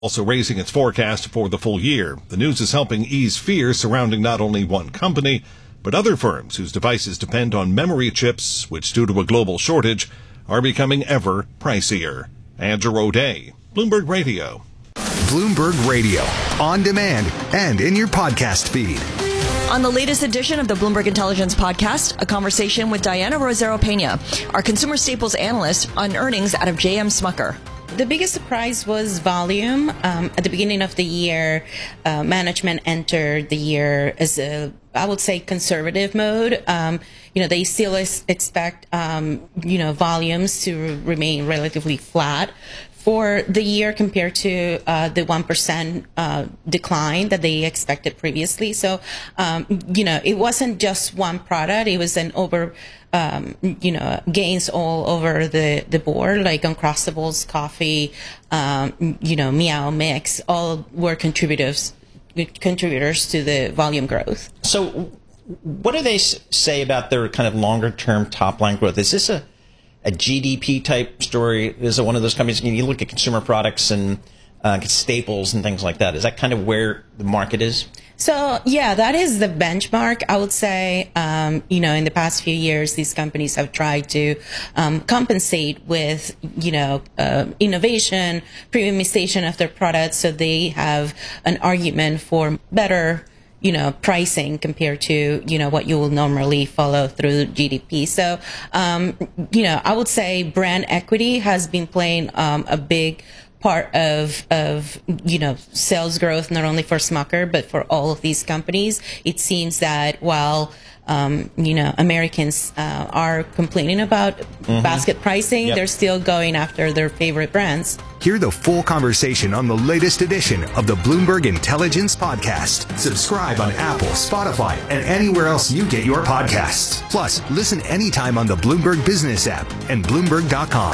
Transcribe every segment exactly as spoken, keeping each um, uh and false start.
also raising its forecast for the full year. The news is helping ease fears surrounding not only one company, but other firms whose devices depend on memory chips, which due to a global shortage, are becoming ever pricier. Andrew O'Day, Bloomberg Radio. Bloomberg Radio, on demand and in your podcast feed. On the latest edition of the Bloomberg Intelligence Podcast, a conversation with Diana Rosero Pena, our consumer staples analyst, on earnings out of J M Smucker. The biggest surprise was volume. Um, at the beginning of the year, uh, management entered the year as a, I would say, conservative mode. Um, you know, they still is, expect, um, you know, volumes to remain relatively flat for the year compared to uh, the one percent uh, decline that they expected previously. So, um, you know, it wasn't just one product. It was an over, um, you know, gains all over the, the board, like Uncrustables, coffee, um, you know, Meow Mix, all were contributors contributors to the volume growth. So what do they say about their kind of longer-term top-line growth? Is this a a G D P type story? Is it one of those companies, you look at consumer products and uh, staples and things like that? Is that kind of where the market is? So, yeah, that is the benchmark. I would say, um, you know, in the past few years, these companies have tried to um, compensate with, you know, uh, innovation, premiumization of their products, so they have an argument for better, you know, pricing compared to, you know, what you will normally follow through G D P. So, um, you know, I would say brand equity has been playing um, a big part of, of, you know, sales growth, not only for Smucker, but for all of these companies. It seems that while, um, you know, Americans uh, are complaining about mm-hmm. basket pricing, yep. they're still going after their favorite brands. Hear the full conversation on the latest edition of the Bloomberg Intelligence Podcast. Subscribe on Apple, Spotify, and anywhere else you get your podcasts. Plus, listen anytime on the Bloomberg Business app and Bloomberg dot com.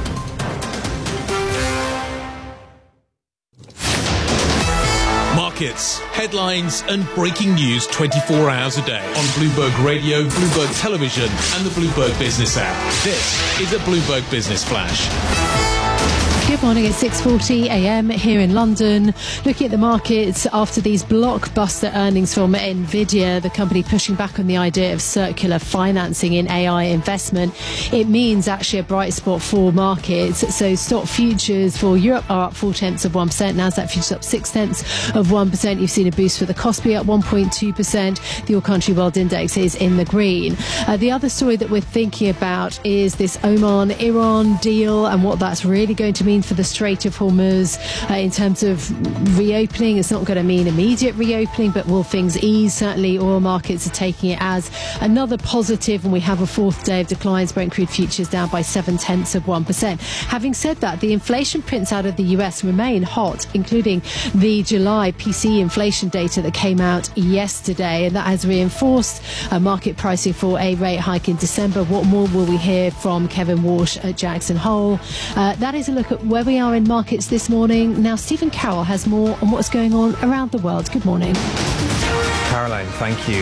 Markets, headlines, and breaking news twenty-four hours a day on Bloomberg Radio, Bloomberg Television, and the Bloomberg Business app. This is a Bloomberg Business Flash. Good morning, it's six forty a m here in London. Looking at the markets after these blockbuster earnings from Nvidia, the company pushing back on the idea of circular financing in A I investment. It means actually a bright spot for markets. So stock futures for Europe are up four tenths of one percent. Nasdaq futures up six tenths of one percent. You've seen a boost for the Kospi up one point two percent. The All Country World Index is in the green. Uh, the other story that we're thinking about is this Oman-Iran deal and what that's really going to mean for the Strait of Hormuz uh, in terms of reopening. It's not going to mean immediate reopening, but will things ease? Certainly oil markets are taking it as another positive, and we have a fourth day of declines. Brent crude futures down by seven tenths of one percent. Having said that, the inflation prints out of the U S remain hot, including the July P C inflation data that came out yesterday, and that has reinforced uh, market pricing for a rate hike in December. What more will we hear from Kevin Walsh at Jackson Hole? Uh, that is a look at where we are in markets this morning. Now, Stephen Carroll has more on what's going on around the world. Good morning. Caroline, thank you.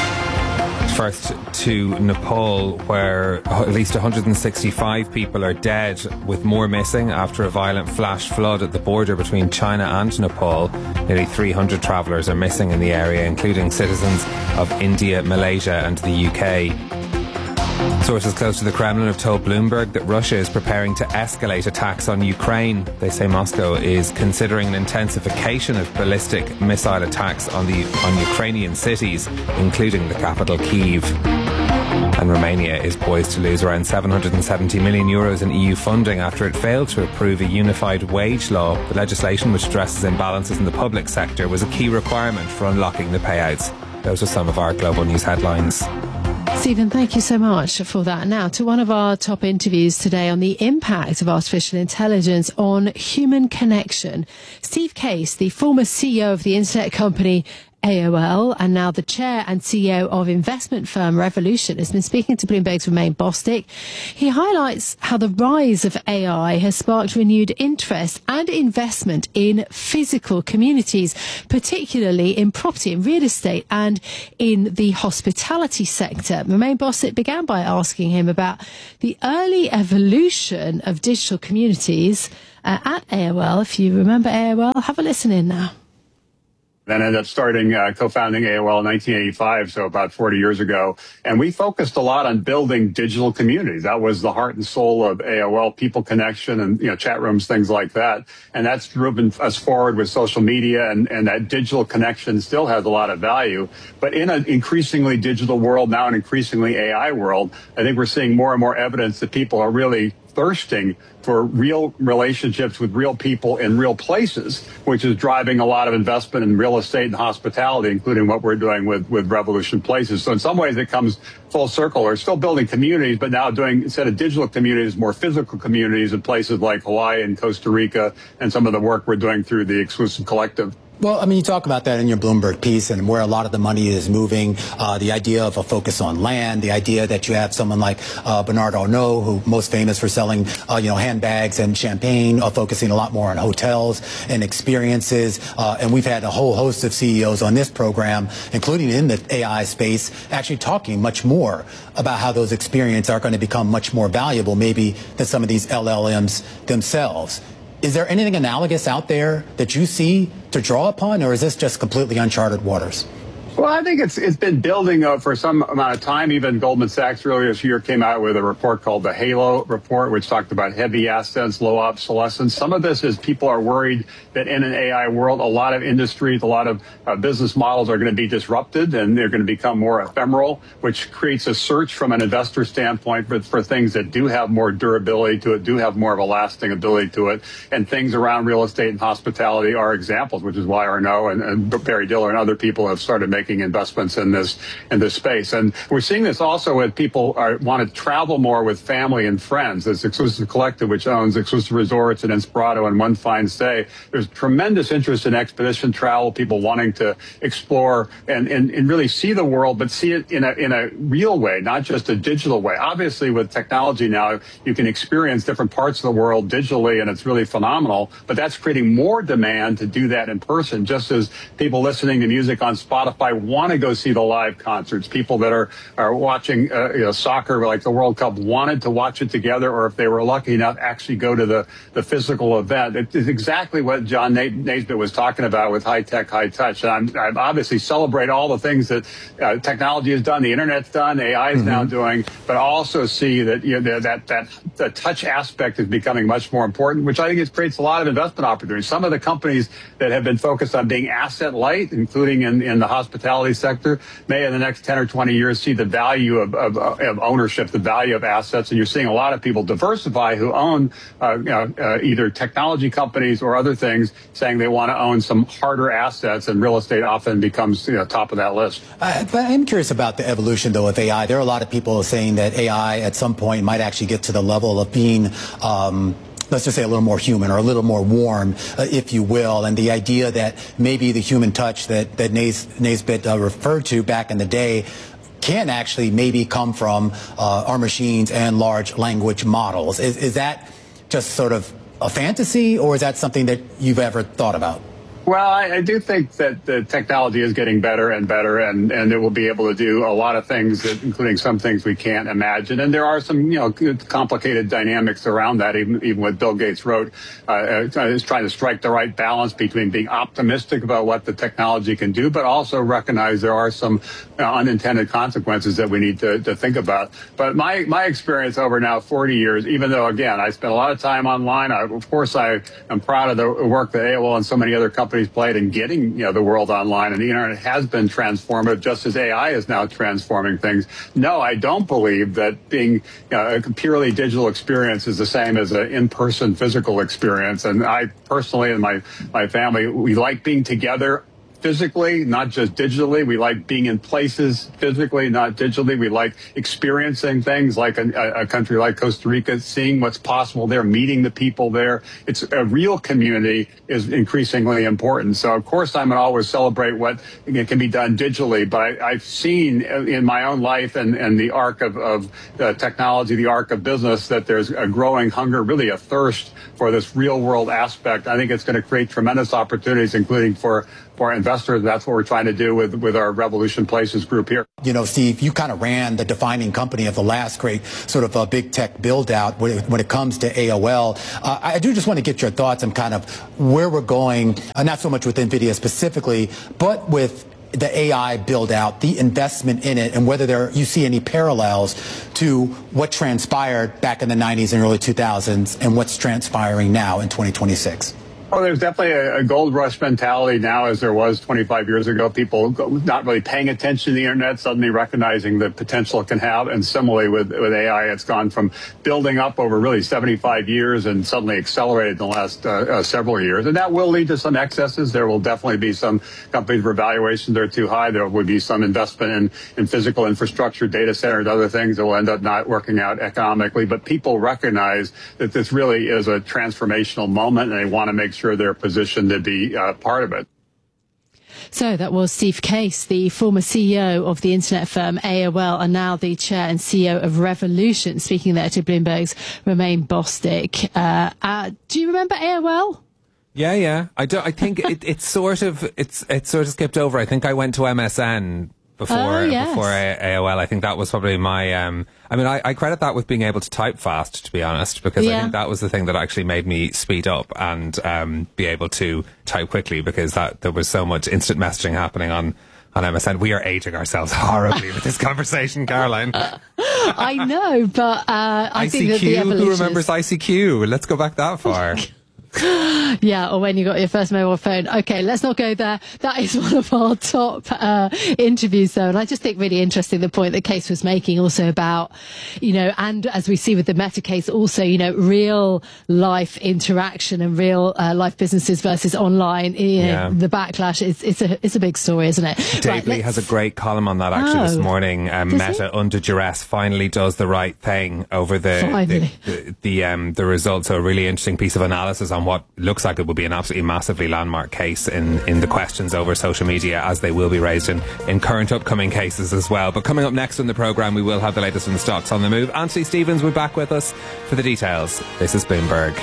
First to Nepal, where at least one hundred sixty-five people are dead, with more missing after a violent flash flood at the border between China and Nepal. Nearly three hundred travellers are missing in the area, including citizens of India, Malaysia and the U K. Sources close to the Kremlin have told Bloomberg that Russia is preparing to escalate attacks on Ukraine. They say Moscow is considering an intensification of ballistic missile attacks on the on Ukrainian cities, including the capital Kyiv. And Romania is poised to lose around seven hundred seventy million euros in E U funding after it failed to approve a unified wage law. The legislation, which addresses imbalances in the public sector, was a key requirement for unlocking the payouts. Those are some of our global news headlines. Stephen, thank you so much for that. Now, to one of our top interviews today on the impact of artificial intelligence on human connection. Steve Case, the former C E O of the internet company A O L and now the chair and C E O of investment firm Revolution, has been speaking to Bloomberg's Romain Bostick. He highlights how the rise of A I has sparked renewed interest and investment in physical communities, particularly in property and real estate and in the hospitality sector. Romain Bostick began by asking him about the early evolution of digital communities uh, at A O L. If you remember A O L, have a listen in now. Then ended up starting, uh, co-founding A O L in nineteen eighty-five, so about forty years ago. And we focused a lot on building digital communities. That was the heart and soul of A O L, people connection and, you know, chat rooms, things like that. And that's driven us forward with social media, and, and that digital connection still has a lot of value. But in an increasingly digital world, now an increasingly A I world, I think we're seeing more and more evidence that people are really thirsting for real relationships with real people in real places, which is driving a lot of investment in real estate and hospitality, including what we're doing with, with Revolution Places. So in some ways it comes full circle. We're still building communities, but now doing, instead of digital communities, more physical communities in places like Hawaii and Costa Rica, and some of the work we're doing through the Exclusive Collective. Well, I mean, you talk about that in your Bloomberg piece and where a lot of the money is moving, uh, the idea of a focus on land, the idea that you have someone like uh, Bernard Arnault, who most famous for selling, uh, you know, handbags and champagne, uh, focusing a lot more on hotels and experiences. Uh, and we've had a whole host of C E Os on this program, including in the A I space, actually talking much more about how those experiences are going to become much more valuable, maybe than some of these L L Ms themselves. Is there anything analogous out there that you see to draw upon, or is this just completely uncharted waters? Well, I think it's it's been building uh, for some amount of time. Even Goldman Sachs earlier this year came out with a report called the Halo Report, which talked about heavy assets, low obsolescence. Some of this is people are worried that in an A I world, a lot of industries, a lot of uh, business models are going to be disrupted, and they're going to become more ephemeral, which creates a search from an investor standpoint for, for things that do have more durability to it, do have more of a lasting ability to it. And things around real estate and hospitality are examples, which is why Arnault and, and Barry Diller and other people have started making investments in this in this space. And we're seeing this also with people are, want to travel more with family and friends. This Exclusive Collective, which owns Exclusive Resorts and Inspirato and One Fine Stay, there's tremendous interest in expedition travel, people wanting to explore and, and, and really see the world, but see it in a in a real way, not just a digital way. Obviously, with technology now, you can experience different parts of the world digitally, and it's really phenomenal, but that's creating more demand to do that in person, just as people listening to music on Spotify want to go see the live concerts. People that are are watching uh, you know, soccer like the World Cup wanted to watch it together, or if they were lucky enough, actually go to the, the physical event. It is exactly what John Naisbitt was talking about with high tech, high touch. And I'm, I obviously celebrate all the things that uh, technology has done, the internet's done, A I is mm-hmm. now doing, but also see that you know that that the touch aspect is becoming much more important, which I think it creates a lot of investment opportunities. Some of the companies that have been focused on being asset light, including in, in the hospitality sector, may in the next ten or twenty years see the value of, of, of ownership, the value of assets. And you're seeing a lot of people diversify who own uh, you know, uh, either technology companies or other things, saying they want to own some harder assets, and real estate often becomes you know, top of that list. Uh, but I'm curious about the evolution, though, of A I. There are a lot of people saying that A I at some point might actually get to the level of being um, let's just say a little more human, or a little more warm, uh, if you will. And the idea that maybe the human touch that, that Nays, Naisbitt uh, referred to back in the day can actually maybe come from uh, our machines and large language models. Is, is that just sort of a fantasy, or is that something that you've ever thought about? Well, I, I do think that the technology is getting better and better, and, and it will be able to do a lot of things, that, including some things we can't imagine. And there are some, you know, complicated dynamics around that, even, even what Bill Gates wrote, uh, is trying to strike the right balance between being optimistic about what the technology can do, but also recognize there are some uh, unintended consequences that we need to, to think about. But my, my experience over now forty years, even though, again, I spent a lot of time online, I, of course, I am proud of the work that A O L and so many other companies played in getting you know the world online, and the internet has been transformative, just as A I is now transforming things. No, I don't believe that being you know, a purely digital experience is the same as an in-person physical experience. And I personally and my my family, we like being together physically, not just digitally. We like being in places physically, not digitally. We like experiencing things like a, a country like Costa Rica, seeing what's possible there, meeting the people there. It's a real community is increasingly important. So, of course, I'm going to always celebrate what can be done digitally. But I, I've seen in my own life and, and the arc of, of uh, technology, the arc of business, that there's a growing hunger, really a thirst for this real world aspect. I think it's going to create tremendous opportunities, including for for investors. That's what we're trying to do with, with our Revolution Places group here. You know, Steve, you kind of ran the defining company of the last great sort of uh, big tech build out when it, when it comes to A O L. Uh, I do just want to get your thoughts on kind of where we're going, uh, not so much with NVIDIA specifically, but with the A I build out, the investment in it, and whether there you see any parallels to what transpired back in the nineties and early two thousands and what's transpiring now in twenty twenty-six. Well, there's definitely a, a gold rush mentality now as there was twenty-five years ago. People not really paying attention to the internet, suddenly recognizing the potential it can have. And similarly with, with A I, it's gone from building up over really seventy-five years and suddenly accelerated in the last uh, uh, several years. And that will lead to some excesses. There will definitely be some companies where valuations are too high. There will be some investment in, in physical infrastructure, data centers, other things that will end up not working out economically. But people recognize that this really is a transformational moment, and they want to make sure they're positioned to be uh, part of it. So that was Steve Case, the former C E O of the internet firm A O L, and now the chair and C E O of Revolution, speaking there to Bloomberg's Romain Bostick. Uh, uh, do you remember A O L? Yeah, yeah. I do. I think it, it's sort of it's it's sort of skipped over. I think I went to M S N before oh, yes. before A O L. I think that was probably my. Um, I mean, I, I credit that with being able to type fast, to be honest, because yeah. I think that was the thing that actually made me speed up and um, be able to type quickly, because that there was so much instant messaging happening on. On M S N. We are aging ourselves horribly with this conversation, Caroline. Uh, I know, but uh, I I C Q, think that the evolution who remembers I C Q? Let's go back that far. Yeah, or when you got your first mobile phone. Okay, let's not go there. That is one of our top uh, interviews, though. And I just think really interesting the point that Case was making also about, you know, and as we see with the Meta case, also, you know, real life interaction and real uh, life businesses versus online. You know, yeah. The backlash is it's a it's a big story, isn't it? Dave right, Lee has a great column on that actually oh, this morning. Um, Meta, he? under duress, finally does the right thing over the the, the, the, um, the results. So a really interesting piece of analysis on what looks like it will be an absolutely massively landmark case in, in the questions over social media, as they will be raised in, in current upcoming cases as well. But coming up next in the programme, we will have the latest in the stocks on the move. Anthony Stevens will be back with us for the details. This is Bloomberg.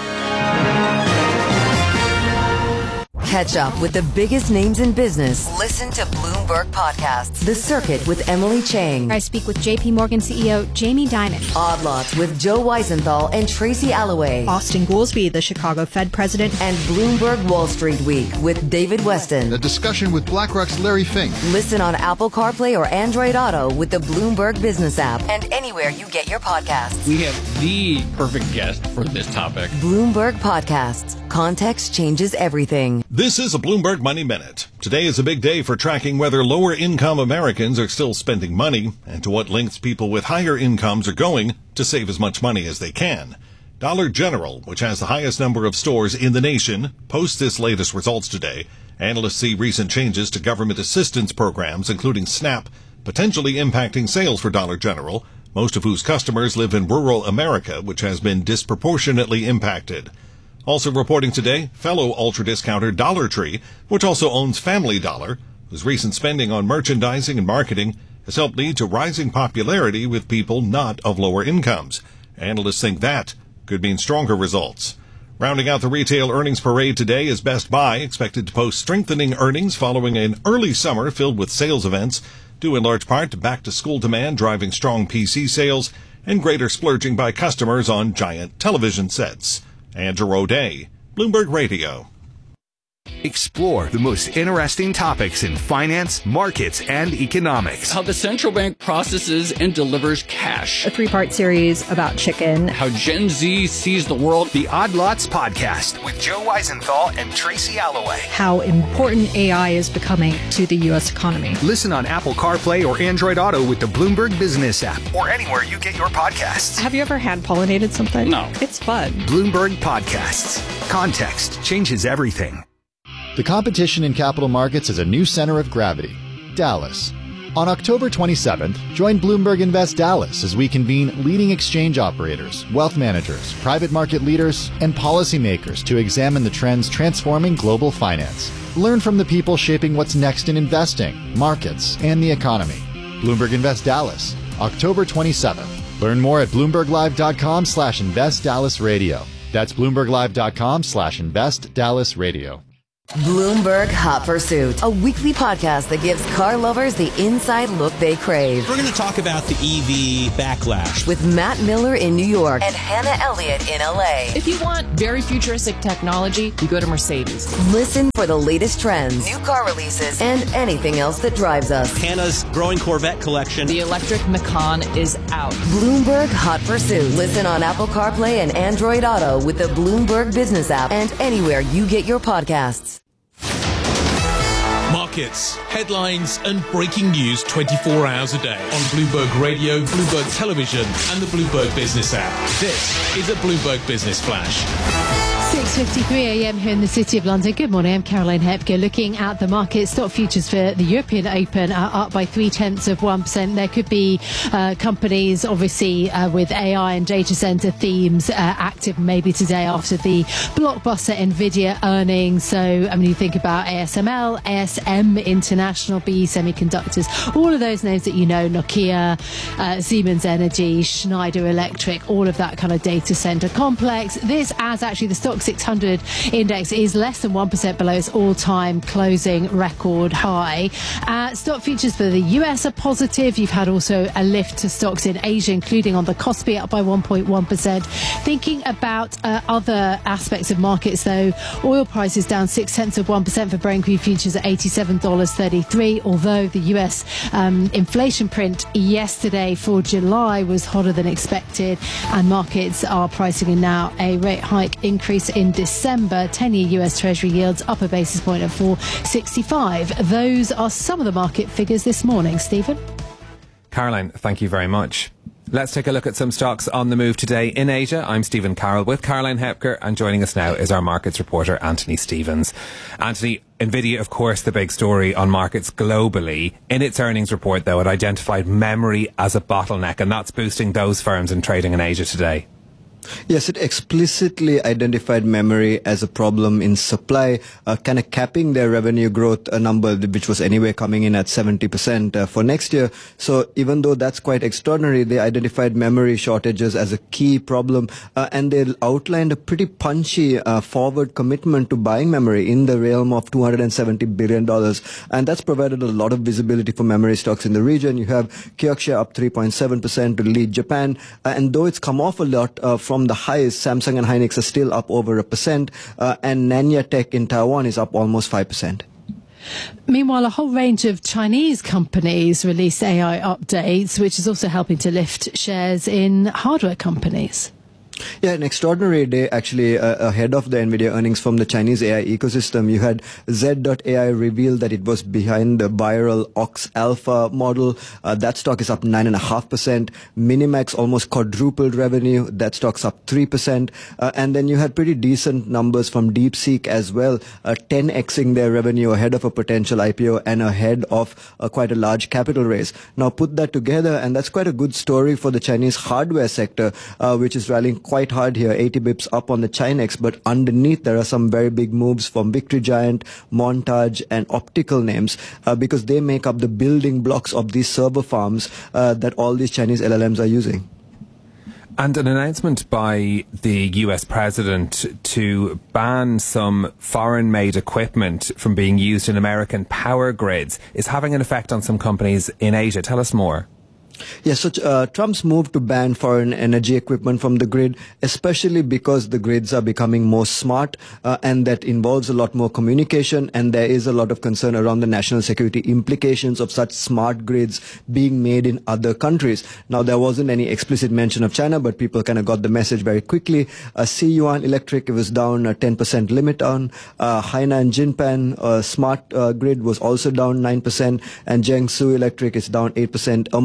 Catch up with the biggest names in business. Listen to Bloomberg Podcasts. The Circuit with Emily Chang. I speak with J P Morgan C E O Jamie Dimon. Odd Lots with Joe Weisenthal and Tracy Alloway. Austin Goolsbee, the Chicago Fed president. And Bloomberg Wall Street Week with David Weston. A discussion with BlackRock's Larry Fink. Listen on Apple CarPlay or Android Auto with the Bloomberg Business app and anywhere you get your podcasts. We have the perfect guest for this topic. Bloomberg Podcasts. Context changes everything. This is a Bloomberg Money Minute. Today is a big day for tracking whether lower-income Americans are still spending money and to what lengths people with higher incomes are going to save as much money as they can. Dollar General, which has the highest number of stores in the nation, posts its latest results today. Analysts see recent changes to government assistance programs, including SNAP, potentially impacting sales for Dollar General, most of whose customers live in rural America, which has been disproportionately impacted. Also reporting today, fellow ultra-discounter Dollar Tree, which also owns Family Dollar, whose recent spending on merchandising and marketing has helped lead to rising popularity with people not of lower incomes. Analysts think that could mean stronger results. Rounding out the retail earnings parade today is Best Buy, expected to post strengthening earnings following an early summer filled with sales events, due in large part to back-to-school demand driving strong P C sales and greater splurging by customers on giant television sets. Andrew O'Day, Bloomberg Radio. Explore the most interesting topics in finance, markets, and economics. How the central bank processes and delivers cash. A three-part series about chicken. How Gen Z sees the world. The Odd Lots Podcast with Joe Weisenthal and Tracy Alloway. How important A I is becoming to the U S economy. Listen on Apple CarPlay or Android Auto with the Bloomberg Business app or anywhere you get your podcasts. Have you ever hand-pollinated something? No. It's fun. Bloomberg Podcasts. Context changes everything. The competition in capital markets is a new center of gravity, Dallas. On October twenty-seventh, join Bloomberg Invest Dallas as we convene leading exchange operators, wealth managers, private market leaders, and policymakers to examine the trends transforming global finance. Learn from the people shaping what's next in investing, markets, and the economy. Bloomberg Invest Dallas, October twenty-seventh. Learn more at bloomberglive.com slash invest Dallas radio. That's bloomberglive.com slash invest Dallas radio. Bloomberg Hot Pursuit, a weekly podcast that gives car lovers the inside look they crave. We're going to talk about the E V backlash with Matt Miller in New York and Hannah Elliott in L A. If you want very futuristic technology, you go to Mercedes. Listen for the latest trends, new car releases, and anything else that drives us. Hannah's growing Corvette collection. The electric Macan is out. Bloomberg Hot Pursuit. Listen on Apple CarPlay and Android Auto with the Bloomberg Business app and anywhere you get your podcasts. Markets, headlines, and breaking news twenty-four hours a day on Bloomberg Radio, Bloomberg Television, and the Bloomberg Business app. This is a Bloomberg Business Flash. six fifty-three a.m. here in the City of London. Good morning, I'm Caroline Hepker. Looking at the market, stock futures for the European Open are up by three-tenths of one percent. There could be uh, companies, obviously, uh, with A I and data center themes uh, active maybe today after the blockbuster NVIDIA earnings. So, I mean, you think about A S M L, A S M International, B E Semiconductors, all of those names that you know, Nokia, uh, Siemens Energy, Schneider Electric, all of that kind of data center complex. This as actually the stock six hundred index is less than one percent below its all-time closing record high. Uh, stock futures for the U S are positive. You've had also a lift to stocks in Asia, including on the Kospi, up by one point one percent. Thinking about uh, other aspects of markets, though, oil prices down six-tenths of one percent for Brent crude futures at eighty-seven dollars and thirty-three cents, although the U S um, inflation print yesterday for July was hotter than expected, and markets are pricing in now a rate hike increase in December. ten-year U S Treasury yields up a basis point at four sixty-five. Those are some of the market figures this morning. Stephen? Caroline, thank you very much. Let's take a look at some stocks on the move today in Asia. I'm Stephen Carroll with Caroline Hepker, and joining us now is our markets reporter, Anthony Stevens. Anthony, NVIDIA, of course, the big story on markets globally. In its earnings report, though, it identified memory as a bottleneck, and that's boosting those firms in trading in Asia today. Yes, it explicitly identified memory as a problem in supply, uh, kind of capping their revenue growth, a number which was anyway coming in at seventy percent uh, for next year. So even though that's quite extraordinary, they identified memory shortages as a key problem, uh, and they outlined a pretty punchy uh, forward commitment to buying memory in the realm of two hundred seventy billion dollars. And that's provided a lot of visibility for memory stocks in the region. You have Kioxia up three point seven percent to lead Japan, uh, and though it's come off a lot uh, from the highs, Samsung and Hynix are still up over a percent, uh, and Nanya Tech in Taiwan is up almost five percent. Meanwhile, a whole range of Chinese companies released A I updates, which is also helping to lift shares in hardware companies. Yeah, an extraordinary day actually uh, ahead of the NVIDIA earnings from the Chinese A I ecosystem. You had Z dot A I reveal that it was behind the viral Ox Alpha model. Uh, that stock is up nine point five percent. Minimax almost quadrupled revenue. That stock's up three percent. Uh, and then you had pretty decent numbers from DeepSeek as well, uh, ten X-ing their revenue ahead of a potential I P O and ahead of uh, quite a large capital raise. Now put that together, and that's quite a good story for the Chinese hardware sector, uh, which is rallying quite hard here, eighty bips up on the Chinex, but underneath there are some very big moves from Victory Giant, Montage, and Optical names, uh, because they make up the building blocks of these server farms uh, that all these Chinese L L Ms are using. And an announcement by the U S president to ban some foreign-made equipment from being used in American power grids is having an effect on some companies in Asia. Tell us more. Yes, so uh, Trump's move to ban foreign energy equipment from the grid, especially because the grids are becoming more smart, uh, and that involves a lot more communication, and there is a lot of concern around the national security implications of such smart grids being made in other countries. Now, there wasn't any explicit mention of China, but people kind of got the message very quickly. Uh, Siyuan Electric, it was down a ten percent limit on. Uh, Hainan Jinpan uh, smart uh, grid was also down nine percent, and Jiangsu Electric is down eight percent. Amongst the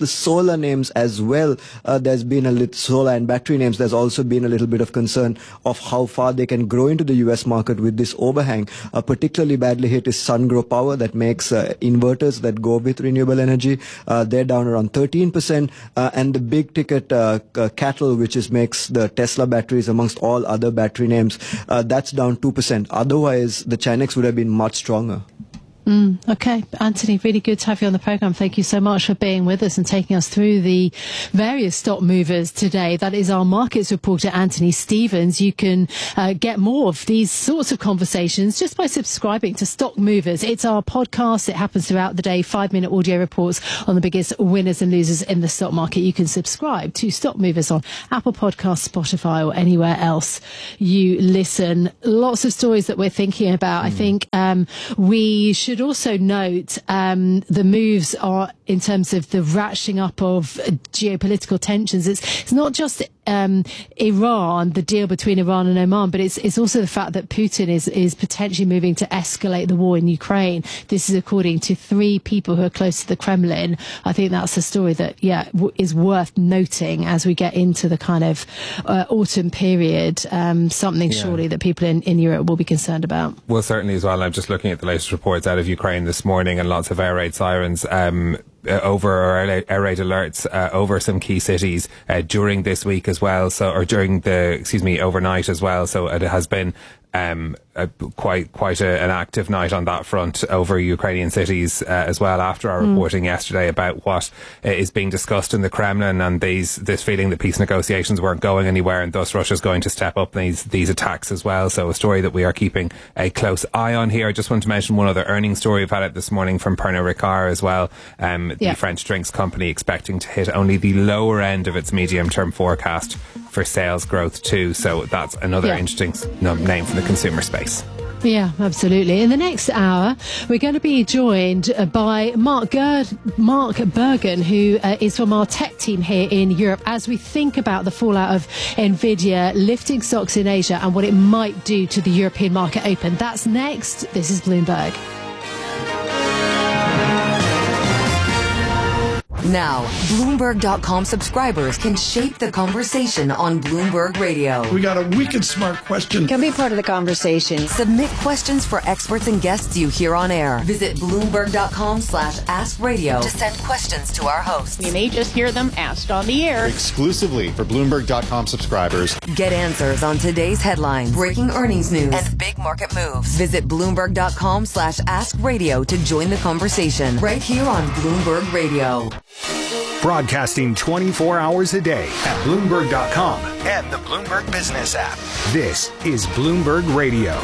solar names as well, uh, there's been a little solar and battery names. There's also been a little bit of concern of how far they can grow into the U S market with this overhang. Uh, particularly badly hit is Sungrow Power, that makes uh, inverters that go with renewable energy. Uh, they're down around thirteen percent. Uh, and the big ticket uh, uh, Cattle, which is makes the Tesla batteries amongst all other battery names, uh, that's down two percent. Otherwise, the Chinex would have been much stronger. Mm, okay, Anthony, really good to have you on the programme. Thank you so much for being with us and taking us through the various stock movers today. That is our markets reporter, Anthony Stevens. You can uh, get more of these sorts of conversations just by subscribing to Stock Movers. It's our podcast. It happens throughout the day, five-minute audio reports on the biggest winners and losers in the stock market. You can subscribe to Stock Movers on Apple Podcasts, Spotify, or anywhere else you listen. Lots of stories that we're thinking about. Mm. I think um, we should also note um, the moves are in terms of the ratcheting up of geopolitical tensions. It's, it's not just um, Iran, the deal between Iran and Oman, but it's, it's also the fact that Putin is, is potentially moving to escalate the war in Ukraine. This is according to three people who are close to the Kremlin. I think that's a story that, yeah, w- is worth noting as we get into the kind of uh, autumn period. Um, something yeah. surely that people in, in Europe will be concerned about. Well, certainly as well. I'm just looking at the latest reports out of Ukraine this morning, and lots of air raid sirens um, uh, over or air, air raid alerts uh, over some key cities uh, during this week as well. So, or during the, excuse me, overnight as well. So it has been um, a, quite quite a, an active night on that front over Ukrainian cities uh, as well. After our mm. reporting yesterday about what uh, is being discussed in the Kremlin and these this feeling that peace negotiations weren't going anywhere, and thus Russia's going to step up these these attacks as well. So a story that we are keeping a close eye on here. I just want to mention one other earnings story we've had it this morning from Pernod Ricard as well. Um, yeah. The French drinks company expecting to hit only the lower end of its medium term forecast for sales growth too. So that's another yeah. interesting name from the consumer space. Yeah, absolutely. In the next hour, we're going to be joined by Mark Ger- Mark Bergen, who uh, is from our tech team here in Europe, as we think about the fallout of Nvidia lifting stocks in Asia and what it might do to the European market open. That's next. This is Bloomberg. Now, Bloomberg dot com subscribers can shape the conversation on Bloomberg Radio. We got a wicked smart question. Can be part of the conversation. Submit questions for experts and guests you hear on air. Visit Bloomberg dot com slash ask radio to send questions to our hosts. You may just hear them asked on the air. Exclusively for Bloomberg dot com subscribers. Get answers on today's headlines, breaking earnings news, and big market moves. Visit Bloomberg dot com slash ask radio to join the conversation right here on Bloomberg Radio. Broadcasting twenty-four hours a day at Bloomberg dot com and the Bloomberg Business app. This is Bloomberg Radio.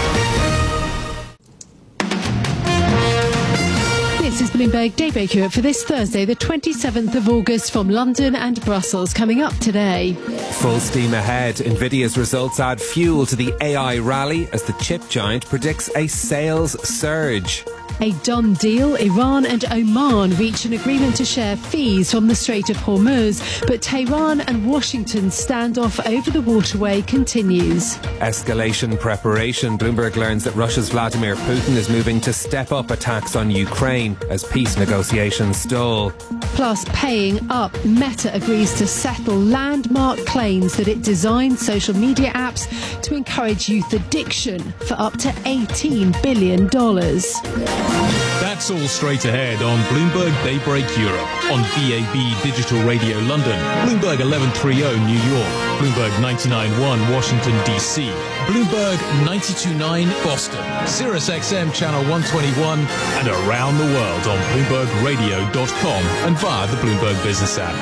This is Bloomberg Daybreak Europe for this Thursday, the twenty-seventh of August, from London and Brussels. Coming up today. Full steam ahead. Nvidia's results add fuel to the A I rally as the chip giant predicts a sales surge. A done deal. Iran and Oman reach an agreement to share fees from the Strait of Hormuz, but Tehran and Washington's standoff over the waterway continues. Escalation preparation. Bloomberg learns that Russia's Vladimir Putin is moving to step up attacks on Ukraine as peace negotiations stall. Plus, paying up. Meta agrees to settle landmark claims that it designed social media apps to encourage youth addiction for up to eighteen billion dollars. That's all straight ahead on Bloomberg Daybreak Europe, on B A B Digital Radio London, Bloomberg eleven thirty New York, Bloomberg ninety-nine point one Washington D C, Bloomberg ninety-two point nine Boston, Sirius X M Channel one twenty-one, and around the world on Bloomberg Radio dot com and via the Bloomberg Business app.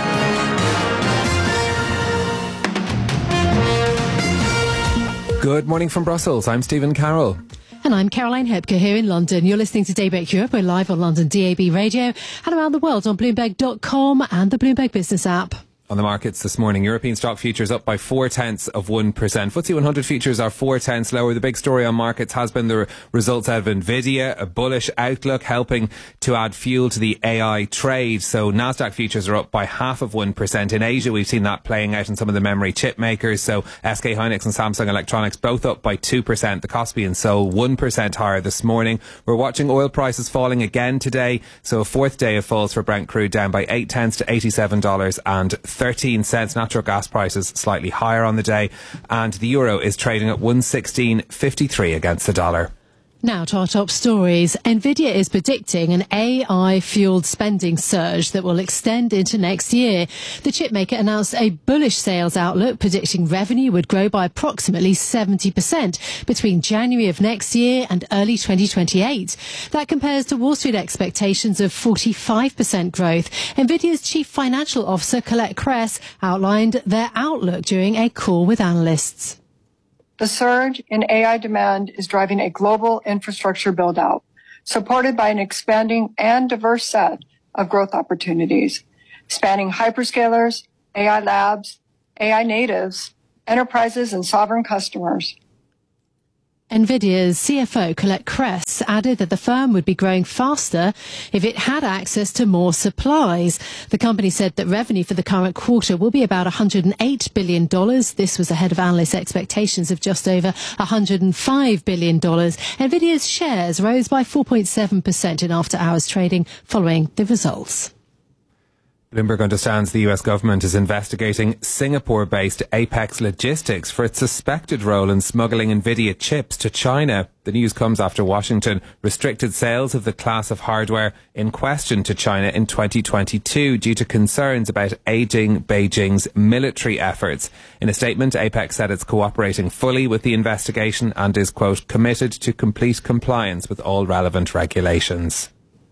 Good morning from Brussels. I'm Stephen Carroll. And I'm Caroline Hebke here in London. You're listening to Daybreak Europe. We're live on London D A B Radio and around the world on Bloomberg dot com and the Bloomberg Business app. On the markets this morning, European stock futures up by four tenths of one percent. F T S E one hundred futures are four tenths lower. The big story on markets has been the results out of Nvidia, a bullish outlook helping to add fuel to the A I trade. So Nasdaq futures are up by half of one percent. In Asia, we've seen that playing out in some of the memory chip makers. So S K Hynix and Samsung Electronics both up by two percent. The Kospi and Seoul one percent higher this morning. We're watching oil prices falling again today. So a fourth day of falls for Brent crude, down by eight tenths to eighty-seven dollars and thirteen cents. Natural gas prices slightly higher on the day, and the euro is trading at one sixteen fifty-three against the dollar. Now to our top stories. Nvidia is predicting an A I-fueled spending surge that will extend into next year. The chipmaker announced a bullish sales outlook, predicting revenue would grow by approximately seventy percent between January of next year and early twenty twenty-eight. That compares to Wall Street expectations of forty-five percent growth. Nvidia's chief financial officer, Colette Kress, outlined their outlook during a call with analysts. The surge in A I demand is driving a global infrastructure build-out, supported by an expanding and diverse set of growth opportunities, spanning hyperscalers, A I labs, A I natives, enterprises, and sovereign customers. Nvidia's C F O, Colette Kress, added that the firm would be growing faster if it had access to more supplies. The company said that revenue for the current quarter will be about one hundred eight billion dollars. This was ahead of analysts' expectations of just over one hundred five billion dollars. Nvidia's shares rose by four point seven percent in after-hours trading following the results. Bloomberg understands the U S government is investigating Singapore-based Apex Logistics for its suspected role in smuggling Nvidia chips to China. The news comes after Washington restricted sales of the class of hardware in question to China in twenty twenty-two due to concerns about aiding Beijing's military efforts. In a statement, Apex said it's cooperating fully with the investigation and is, quote, committed to complete compliance with all relevant regulations.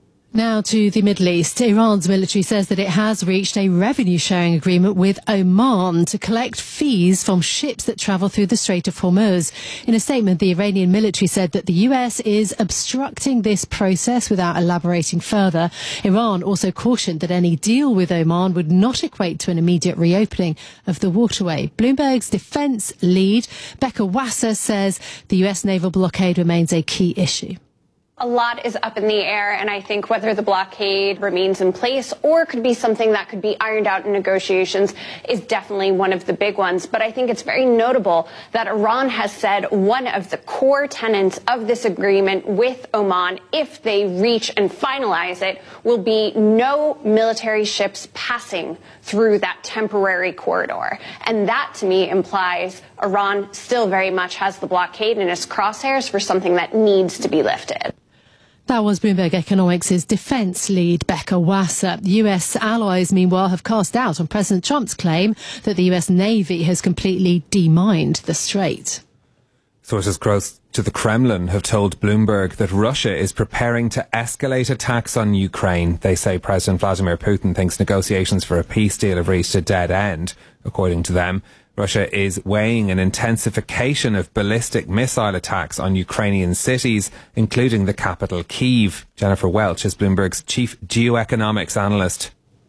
Now to the Middle East. Iran's military says that it has reached a revenue-sharing agreement with Oman to collect fees from ships that travel through the Strait of Hormuz. In a statement, the Iranian military said that the U S is obstructing this process without elaborating further. Iran also cautioned that any deal with Oman would not equate to an immediate reopening of the waterway. Bloomberg's defense lead, Becca Wasser, says the U S naval blockade remains a key issue. A lot is up in the air, and I think whether the blockade remains in place or could be something that could be ironed out in negotiations is definitely one of the big ones. But I think it's very notable that Iran has said one of the core tenets of this agreement with Oman, if they reach and finalize it, will be no military ships passing through that temporary corridor. And that, to me, implies Iran still very much has the blockade in its crosshairs for something that needs to be lifted. That was Bloomberg Economics' defense lead, Becca Wasser. U S allies, meanwhile, have cast doubt on President Trump's claim that the U S Navy has completely demined the strait. Sources close to the Kremlin have told Bloomberg that Russia is preparing to escalate attacks on Ukraine. They say President Vladimir Putin thinks negotiations for a peace deal have reached a dead end. According to them, Russia is weighing an intensification of ballistic missile attacks on Ukrainian cities, including the capital, Kyiv. Jennifer Welch is Bloomberg's chief geoeconomics analyst.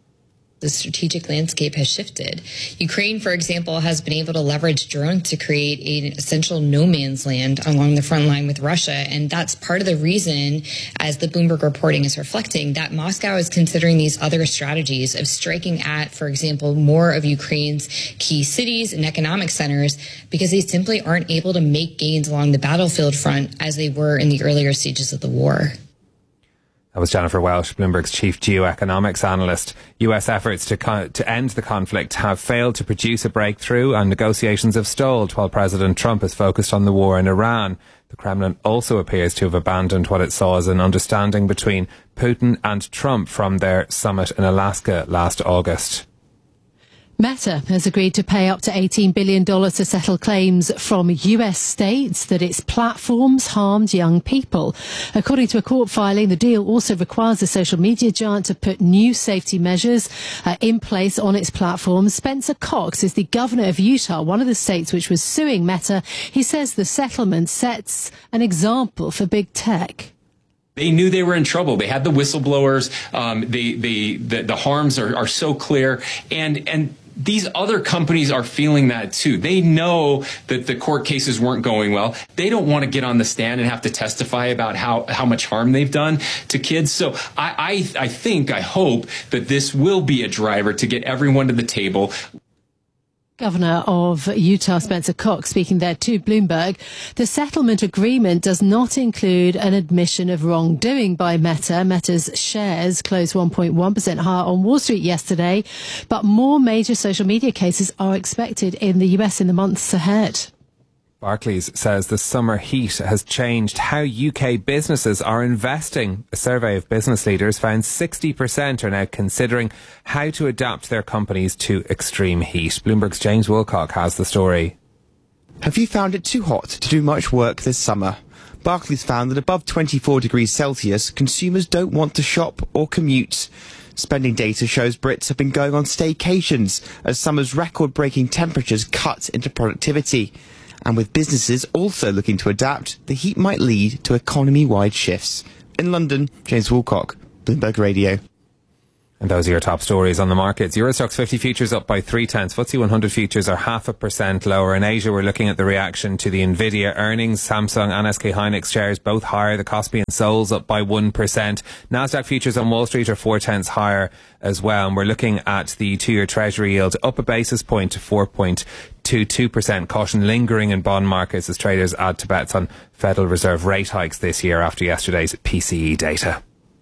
The strategic landscape has shifted. Ukraine, for example, has been able to leverage drones to create an essential no man's land along the front line with Russia. And that's part of the reason, as the Bloomberg reporting is reflecting, that Moscow is considering these other strategies of striking at, for example, more of Ukraine's key cities and economic centers, because they simply aren't able to make gains along the battlefield front as they were in the earlier stages of the war. That was Jennifer Welch, Bloomberg's chief geoeconomics analyst. U S efforts to co- to end the conflict have failed to produce a breakthrough, and negotiations have stalled while President Trump is focused on the war in Iran. The Kremlin also appears to have abandoned what it saw as an understanding between Putin and Trump from their summit in Alaska last August. Meta has agreed to pay up to eighteen billion dollars to settle claims from U S states that its platforms harmed young people. According to a court filing, the deal also requires the social media giant to put new safety measures uh, in place on its platforms. Spencer Cox is the governor of Utah, one of the states which was suing Meta. He says the settlement sets an example for big tech. They knew they were in trouble. They had the whistleblowers. Um, the, the, the, the harms are, are so clear. And, and these other companies are feeling that too. They know that the court cases weren't going well. They don't want to get on the stand and have to testify about how, how much harm they've done to kids. So I, I, I think, I hope that this will be a driver to get everyone to the table. Governor of Utah, Spencer Cox, speaking there to Bloomberg. The settlement agreement does not include an admission of wrongdoing by Meta. Meta's shares closed one point one percent higher on Wall Street yesterday, but more major social media cases are expected in the U S in the months ahead. Barclays says the summer heat has changed how U K businesses are investing. A survey of business leaders found sixty percent are now considering how to adapt their companies to extreme heat. Bloomberg's James Wilcock has the story. Have you found it too hot to do much work this summer? Barclays found that above twenty-four degrees Celsius, consumers don't want to shop or commute. Spending data shows Brits have been going on staycations as summer's record-breaking temperatures cut into productivity. And with businesses also looking to adapt, the heat might lead to economy-wide shifts. In London, James Woolcock, Bloomberg Radio. And those are your top stories on the markets. Eurostoxx fifty futures up by three tenths. F T S E one hundred futures are half a percent lower. In Asia, we're looking at the reaction to the Nvidia earnings. Samsung and S K Hynix shares both higher. The Kospi and Sols up by one percent. Nasdaq futures on Wall Street are four tenths higher as well. And we're looking at the two-year Treasury yield up a basis point to four point two two percent. Caution lingering in bond markets as traders add to bets on Federal Reserve rate hikes this year after yesterday's P C E data.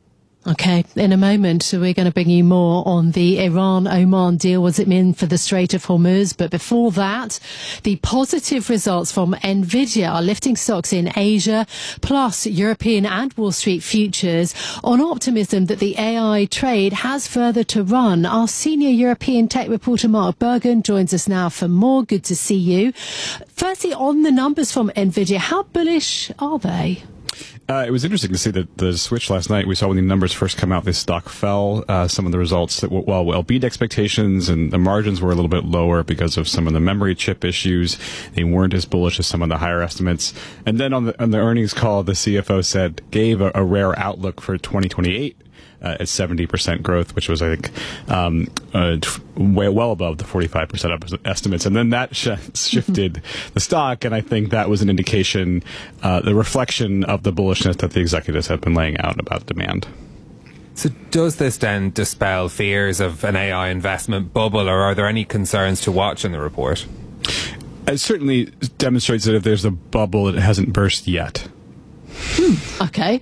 Okay, in a moment, we're going to bring you more on the Iran-Oman deal. What does it mean for the Strait of Hormuz? But before that, the positive results from Nvidia are lifting stocks in Asia, plus European and Wall Street futures on optimism that the A I trade has further to run. Our senior European tech reporter, Mark Bergen, joins us now for more. Good to see you. Firstly, on the numbers from Nvidia, how bullish are they? Uh, it was interesting to see that the switch last night. We saw when the numbers first come out, this stock fell. Uh, some of the results that were, well, well beat expectations, and the margins were a little bit lower because of some of the memory chip issues. They weren't as bullish as some of the higher estimates. And then on the on the earnings call, the C F O said gave a, a rare outlook for twenty twenty-eight. Uh, at seventy percent growth, which was, I think, um, uh, way well above the forty-five percent estimates. And then that sh- shifted the stock, and I think that was an indication, uh, the reflection of the bullishness that the executives have been laying out about demand. So does this then dispel fears of an A I investment bubble, or are there any concerns to watch in the report? It certainly demonstrates that if there's a bubble, it hasn't burst yet. Hmm, okay.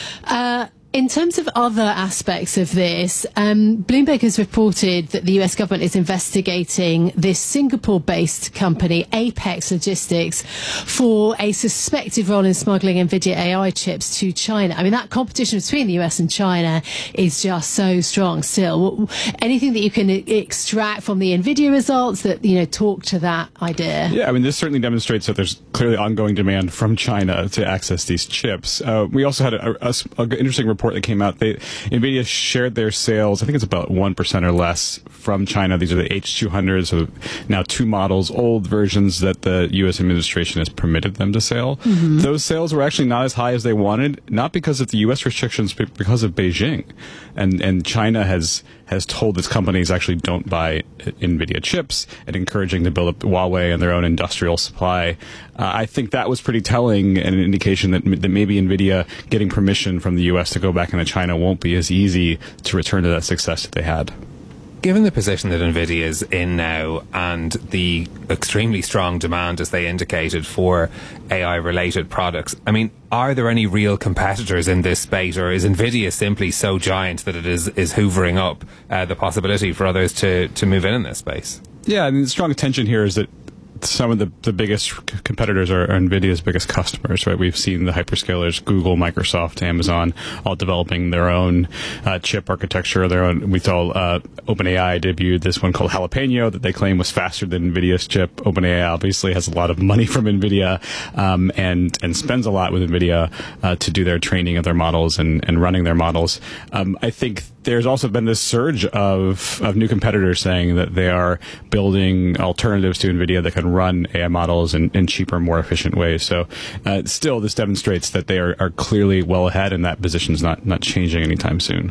Uh, In terms of other aspects of this, um, Bloomberg has reported that the U S government is investigating this Singapore-based company, Apex Logistics, for a suspected role in smuggling NVIDIA A I chips to China. I mean, that competition between the U S and China is just so strong still. Anything that you can extract from the NVIDIA results that, you know, talk to that idea? Yeah, I mean, this certainly demonstrates that there's clearly ongoing demand from China to access these chips. Uh, we also had a, a, a interesting report that came out. They, NVIDIA shared their sales, I think it's about one percent or less, from China. These are the H two hundreds, so now two models, old versions that the U S administration has permitted them to sell. Mm-hmm. Those sales were actually not as high as they wanted, not because of the U S restrictions, but because of Beijing. And and China has has told its companies actually don't buy NVIDIA chips and encouraging to build up Huawei and their own industrial supply. Uh, I think that was pretty telling and an indication that, that maybe NVIDIA getting permission from the U S to go back into China won't be as easy to return to that success that they had. Given the position that NVIDIA is in now and the extremely strong demand, as they indicated, for A I-related products, I mean, are there any real competitors in this space, or is NVIDIA simply so giant that it is, is hoovering up uh, the possibility for others to, to move in in this space? Yeah, I mean, the strong tension here is that some of the, the biggest competitors are, are NVIDIA's biggest customers, right? We've seen the hyperscalers, Google, Microsoft, Amazon, all developing their own uh, chip architecture, their own. We saw uh, OpenAI debuted this one called Jalapeno that they claim was faster than NVIDIA's chip. OpenAI obviously has a lot of money from NVIDIA um, and and spends a lot with NVIDIA uh, to do their training of their models and, and running their models. Um, I think there's also been this surge of, of new competitors saying that they are building alternatives to NVIDIA that can run A I models in, in cheaper, more efficient ways. So uh, still, this demonstrates that they are, are clearly well ahead, and that position is not, not changing anytime soon.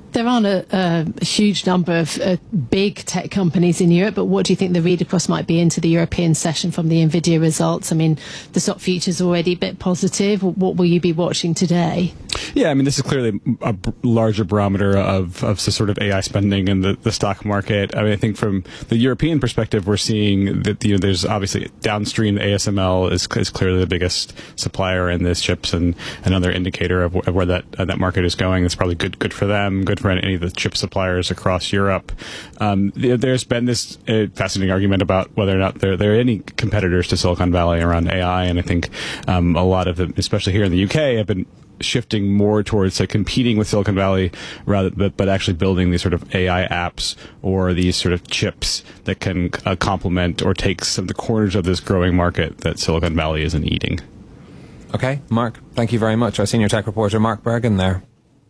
There aren't a, a huge number of uh, big tech companies in Europe, but what do you think the read across might be into the European session from the Nvidia results? I mean, the stock futures already a bit positive. What will you be watching today? Yeah, I mean, this is clearly a b- larger barometer of, of the sort of A I spending in the, the stock market. I mean, I think from the European perspective, we're seeing that, you know, there's obviously downstream, A S M L is, is clearly the biggest supplier in this chips, and another indicator of, w- of where that uh, that market is going. It's probably good good for them, good for any of the chip suppliers across Europe. Um, there's been this uh, fascinating argument about whether or not there, there are any competitors to Silicon Valley around A I, and I think um, a lot of them, especially here in the U K, have been shifting more towards uh, competing with Silicon Valley rather, but, but actually building these sort of A I apps or these sort of chips that can uh, complement or take some of the corners of this growing market that Silicon Valley isn't eating. Okay, Mark, thank you very much. Our senior tech reporter, Mark Bergen, there.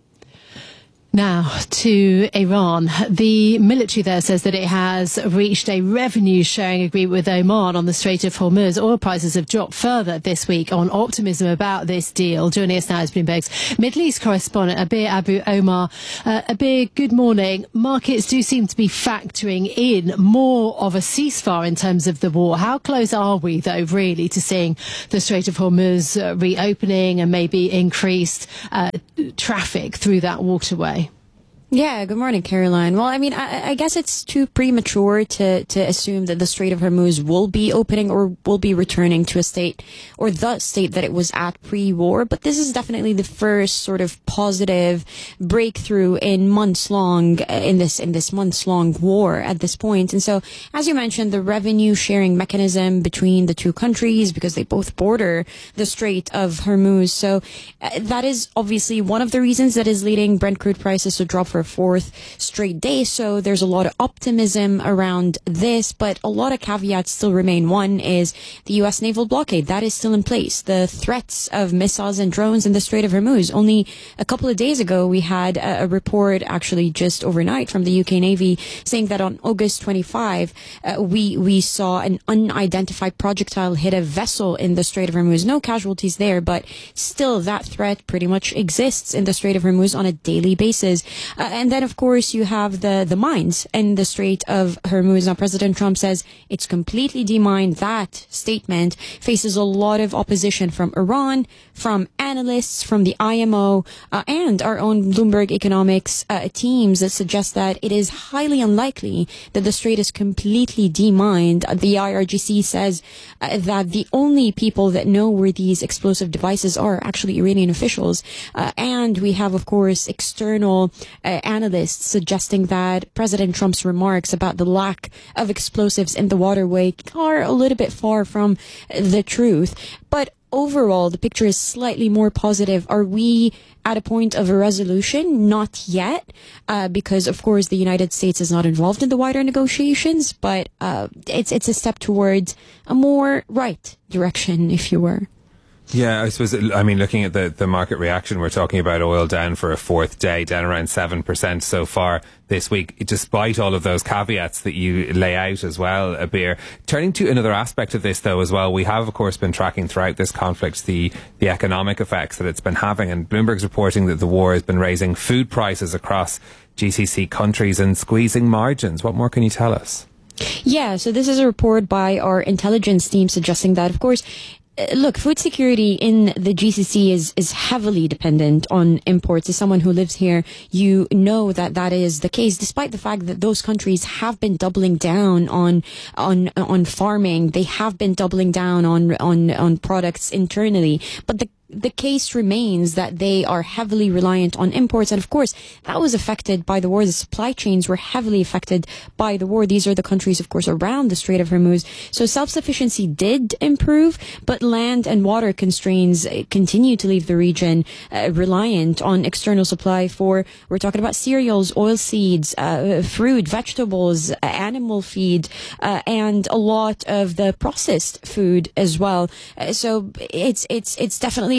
Now to Iran. The military there says that it has reached a revenue sharing agreement with Oman on the Strait of Hormuz. Oil prices have dropped further this week on optimism about this deal. Joining us now is Bloomberg's Middle East correspondent Abir Abu Omar. Uh, Abir, good morning. Markets do seem to be factoring in more of a ceasefire in terms of the war. How close are we, though, really, to seeing the Strait of Hormuz uh, reopening and maybe increased uh, traffic through that waterway? Yeah, good morning, Caroline. Well, I mean, I, I guess it's too premature to, to assume that the Strait of Hormuz will be opening or will be returning to a state or the state that it was at pre-war. But this is definitely the first sort of positive breakthrough in months long, in this, in this months long war at this point. And so, as you mentioned, the revenue sharing mechanism between the two countries, because they both border the Strait of Hormuz. So uh, that is obviously one of the reasons that is leading Brent crude prices to drop for a fourth straight day. So there's a lot of optimism around this, but a lot of caveats still remain. One is the U S naval blockade. That is still in place. The threats of missiles and drones in the Strait of Hormuz. Only a couple of days ago, we had a, a report actually just overnight from the U K Navy saying that on August twenty-fifth, uh, we, we saw an unidentified projectile hit a vessel in the Strait of Hormuz. No casualties there, but still that threat pretty much exists in the Strait of Hormuz on a daily basis. Uh, and then, of course, you have the, the mines in the Strait of Hormuz. Now, President Trump says it's completely demined. That statement faces a lot of opposition from Iran, from analysts, from the I M O, uh, and our own Bloomberg economics uh, teams that suggest that it is highly unlikely that the Strait is completely demined. The I R G C says uh, that the only people that know where these explosive devices are actually Iranian officials. Uh, and we have, of course, external uh, analysts suggesting that President Trump's remarks about the lack of explosives in the waterway are a little bit far from the truth. But overall, the picture is slightly more positive. Are we at a point of a resolution? Not yet, uh, because, of course, the United States is not involved in the wider negotiations, but uh, it's it's a step towards a more right direction, if you were. Yeah, I suppose, I mean, looking at the, the market reaction, we're talking about oil down for a fourth day, down around seven percent so far this week, despite all of those caveats that you lay out as well, Abir. Turning to another aspect of this, though, as well, we have, of course, been tracking throughout this conflict the, the economic effects that it's been having, and Bloomberg's reporting that the war has been raising food prices across G C C countries and squeezing margins. What more can you tell us? Yeah, so this is a report by our intelligence team suggesting that, of course, look, food security in the G C C is, is heavily dependent on imports. As someone who lives here, you know that that is the case, despite the fact that those countries have been doubling down on, on, on farming. They have been doubling down on, on, on products internally. But the The case remains that they are heavily reliant on imports. And of course, that was affected by the war. The supply chains were heavily affected by the war. These are the countries, of course, around the Strait of Hormuz. So self-sufficiency did improve, but land and water constraints continue to leave the region uh, reliant on external supply for, we're talking about cereals, oil seeds, uh, fruit, vegetables, uh, animal feed, uh, and a lot of the processed food as well. Uh, so it's, it's, it's definitely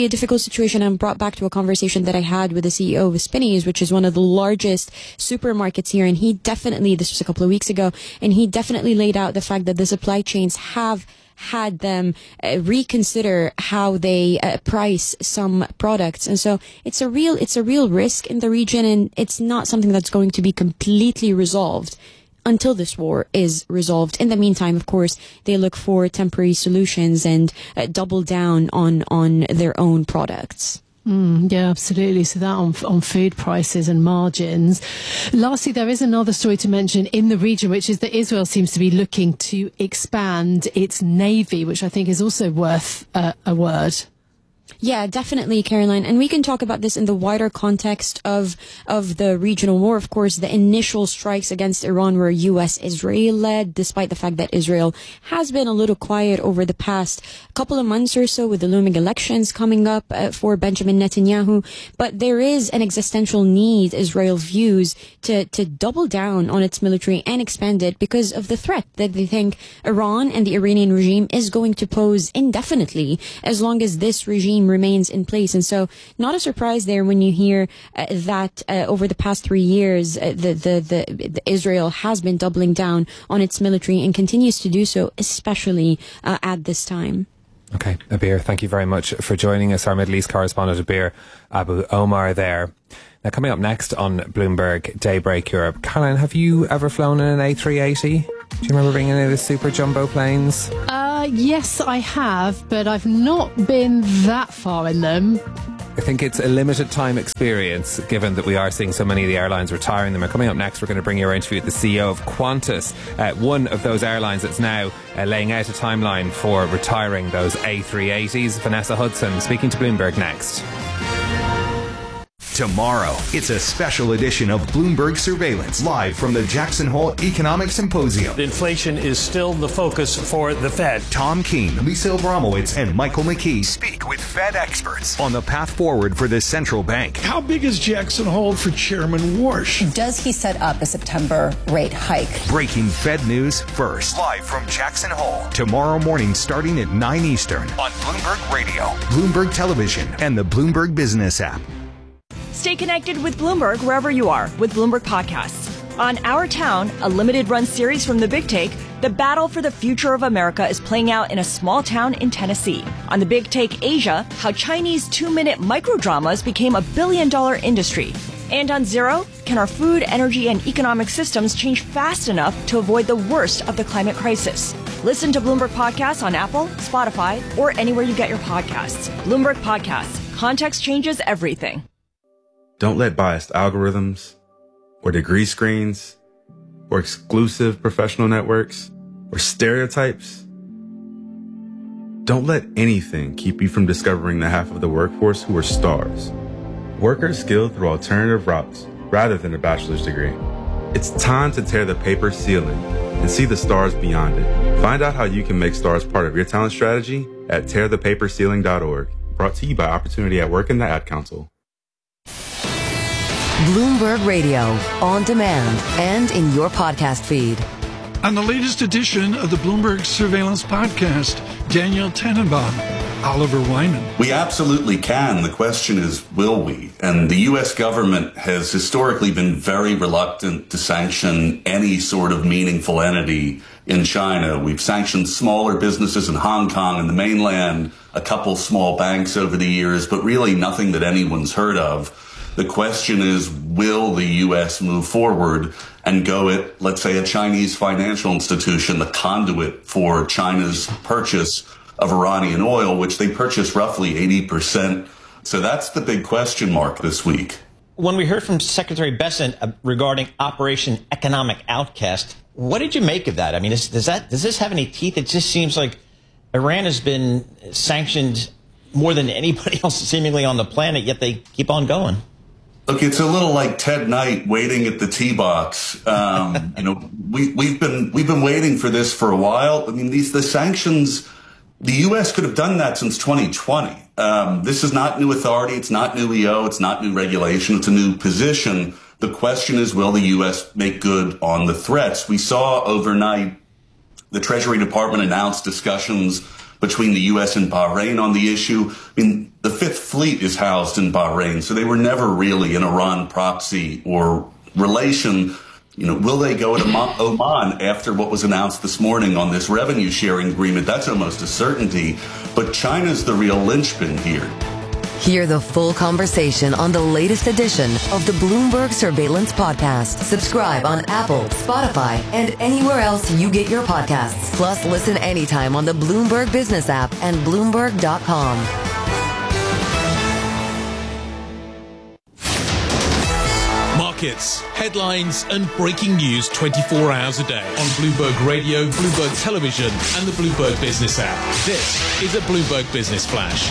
really a difficult situation. I'm brought back to a conversation that I had with the C E O of Spinneys, which is one of the largest supermarkets here. And he definitely, this was a couple of weeks ago, and he definitely laid out the fact that the supply chains have had them uh, reconsider how they uh, price some products. And so it's a real, it's a real risk in the region, and it's not something that's going to be completely resolved until this war is resolved. In the meantime, of course, they look for temporary solutions and uh, double down on, on their own products. Mm, yeah, absolutely. So that on, on food prices and margins. Lastly, there is another story to mention in the region, which is that Israel seems to be looking to expand its navy, which I think is also worth uh, a word. Yeah, definitely, Caroline. And we can talk about this in the wider context of of the regional war. Of course, the initial strikes against Iran were U S Israel led, despite the fact that Israel has been a little quiet over the past couple of months or so with the looming elections coming up uh, for Benjamin Netanyahu. But there is an existential need, Israel views, to, to double down on its military and expand it because of the threat that they think Iran and the Iranian regime is going to pose indefinitely as long as this regime remains in place. And so not a surprise there when you hear uh, that uh, over the past three years, uh, the, the, the, the Israel has been doubling down on its military and continues to do so, especially uh, at this time. Okay, Abir, thank you very much for joining us. Our Middle East correspondent, Abir Abu Omar there. Now, coming up next on Bloomberg Daybreak Europe, Caroline, have you ever flown in an A three eighty? Do you remember being in any of the super jumbo planes? Uh, yes, I have, but I've not been that far in them. I think it's a limited time experience, given that we are seeing so many of the airlines retiring them. And coming up next, we're going to bring you our interview with the C E O of Qantas, uh, one of those airlines that's now uh, laying out a timeline for retiring those A three eighties. Vanessa Hudson speaking to Bloomberg next. Tomorrow, it's a special edition of Bloomberg Surveillance, live from the Jackson Hole Economic Symposium. Inflation is still the focus for the Fed. Tom Keene, Lisa Abramowitz, and Michael McKee speak with Fed experts on the path forward for the central bank. How big is Jackson Hole for Chairman Warsh? Does he set up a September rate hike? Breaking Fed news first, live from Jackson Hole. Tomorrow morning starting at nine Eastern on Bloomberg Radio, Bloomberg Television, and the Bloomberg Business app. Stay connected with Bloomberg wherever you are with Bloomberg Podcasts. On Our Town, a limited-run series from The Big Take, the battle for the future of America is playing out in a small town in Tennessee. On The Big Take Asia, how Chinese two-minute microdramas became a billion-dollar industry. And on Zero, can our food, energy, and economic systems change fast enough to avoid the worst of the climate crisis? Listen to Bloomberg Podcasts on Apple, Spotify, or anywhere you get your podcasts. Bloomberg Podcasts. Context changes everything. Don't let biased algorithms or degree screens or exclusive professional networks or stereotypes. Don't let anything keep you from discovering the half of the workforce who are stars. Workers skilled through alternative routes rather than a bachelor's degree. It's time to tear the paper ceiling and see the stars beyond it. Find out how you can make stars part of your talent strategy at tear the paper ceiling dot org. Brought to you by Opportunity at Work and the Ad Council. Bloomberg Radio, on demand and in your podcast feed. On the latest edition of the Bloomberg Surveillance Podcast, Daniel Tannenbaum, Oliver Wyman. We absolutely can. The question is, will we? And the U S government has historically been very reluctant to sanction any sort of meaningful entity in China. We've sanctioned smaller businesses in Hong Kong and the mainland, a couple small banks over the years, but really nothing that anyone's heard of. The question is, will the U S move forward and go at, let's say, a Chinese financial institution, the conduit for China's purchase of Iranian oil, which they purchase roughly eighty percent. So that's the big question mark this week. When we heard from Secretary Bessent uh, regarding Operation Economic Outcast, what did you make of that? I mean, is, does that does this have any teeth? It just seems like Iran has been sanctioned more than anybody else seemingly on the planet, yet they keep on going. Look, it's a little like Ted Knight waiting at the tee box. Um, you know, we, we've been we've been waiting for this for a while. I mean, these the sanctions. The U S could have done that since twenty twenty. Um, this is not new authority. It's not new E O. It's not new regulation. It's a new position. The question is, will the U S make good on the threats? We saw overnight the Treasury Department announced discussions between the U S and Bahrain on the issue. I mean, the Fifth Fleet is housed in Bahrain, so they were never really an Iran proxy or relation. You know, will they go to Oman after what was announced this morning on this revenue sharing agreement? That's almost a certainty. But China's the real linchpin here. Hear the full conversation on the latest edition of the Bloomberg Surveillance Podcast. Subscribe on Apple, Spotify, and anywhere else you get your podcasts. Plus, listen anytime on the Bloomberg Business app and Bloomberg dot com. Markets, headlines, and breaking news twenty-four hours a day on Bloomberg Radio, Bloomberg Television, and the Bloomberg Business app. This is a Bloomberg Business Flash.